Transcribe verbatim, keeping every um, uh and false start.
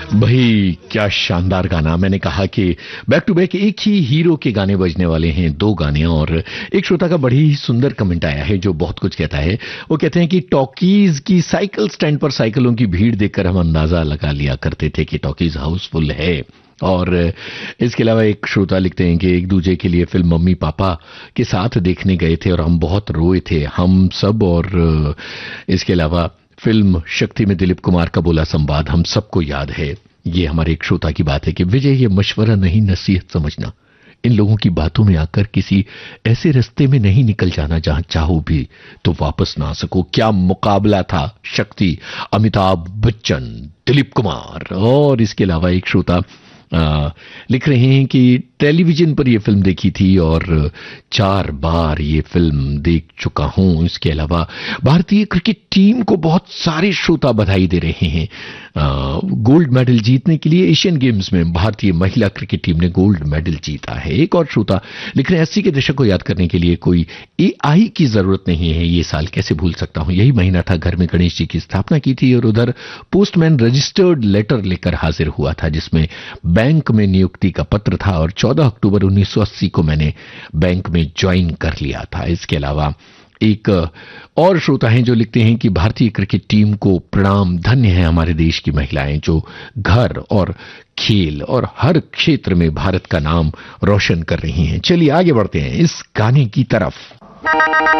भाई क्या शानदार गाना। मैंने कहा कि बैक टू बैक एक ही हीरो के गाने बजने वाले हैं, दो गाने। और एक श्रोता का बड़ी ही सुंदर कमेंट आया है जो बहुत कुछ कहता है। वो कहते हैं कि टॉकीज की साइकिल स्टैंड पर साइकिलों की भीड़ देखकर हम अंदाजा लगा लिया करते थे कि टॉकीज हाउसफुल है। और इसके अलावा एक श्रोता लिखते हैं कि एक दूजे के लिए फिल्म मम्मी पापा के साथ देखने गए थे और हम बहुत रोए थे हम सब। और इसके अलावा फिल्म शक्ति में दिलीप कुमार का बोला संवाद हम सबको याद है। ये हमारे एक श्रोता की बात है कि विजय, ये मशवरा नहीं नसीहत समझना। इन लोगों की बातों में आकर किसी ऐसे रास्ते में नहीं निकल जाना जहां चाहो भी तो वापस ना आ सको। क्या मुकाबला था शक्ति, अमिताभ बच्चन, दिलीप कुमार। और इसके अलावा एक श्रोता आ, लिख रहे हैं कि टेलीविजन पर यह फिल्म देखी थी और चार बार ये फिल्म देख चुका हूं। इसके अलावा भारतीय क्रिकेट टीम को बहुत सारे श्रोता बधाई दे रहे हैं आ, गोल्ड मेडल जीतने के लिए। एशियन गेम्स में भारतीय महिला क्रिकेट टीम ने गोल्ड मेडल जीता है। एक और श्रोता लिख रहे हैं अस्सी के दशक को याद करने के लिए कोई एआई की जरूरत नहीं है, ये साल कैसे भूल सकता हूं। यही महीना था घर में गणेश जी की स्थापना की थी और उधर पोस्टमैन रजिस्टर्ड लेटर लेकर हाजिर हुआ था जिसमें बैंक में नियुक्ति का पत्र था और चौदह अक्टूबर उन्नीस सौ अस्सी को मैंने बैंक में ज्वाइन कर लिया था। इसके अलावा एक और श्रोता हैं जो लिखते हैं कि भारतीय क्रिकेट टीम को प्रणाम, धन्य है हमारे देश की महिलाएं जो घर और खेल और हर क्षेत्र में भारत का नाम रोशन कर रही हैं। चलिए आगे बढ़ते हैं इस गाने की तरफ।